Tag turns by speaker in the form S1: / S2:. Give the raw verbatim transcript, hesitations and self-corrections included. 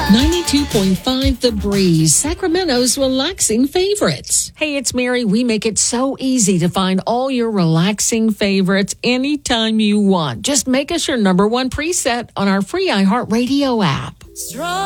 S1: ninety-two point five The Breeze, Sacramento's relaxing favorites. Hey, it's Mary. We make it so easy to find all your relaxing favorites anytime you want. Just make us your number one preset on our free iHeartRadio app.
S2: Strong.